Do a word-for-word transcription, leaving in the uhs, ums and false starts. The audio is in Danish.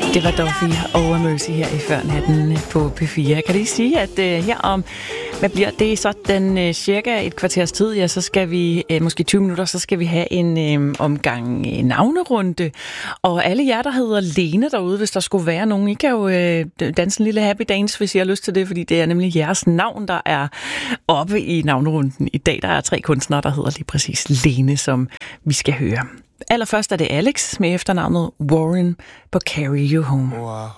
Det var Duffy og Mercy her i Førnatten på P fire. Jeg kan lige sige, at uh, her om, hvad bliver det, sådan uh, cirka et kvarters tid, ja, så skal vi, uh, måske tyve minutter, så skal vi have en uh, omgang uh, navnerunde. Og alle jer, der hedder Lene derude, hvis der skulle være nogen, I kan jo uh, danse en lille happy dance, hvis I har lyst til det, fordi det er nemlig jeres navn, der er oppe i navnerunden. I dag der er tre kunstnere, der hedder lige præcis Lene, som vi skal høre. Allerførst er det Alex med efternavnet Warren på Carry You Home. Wow.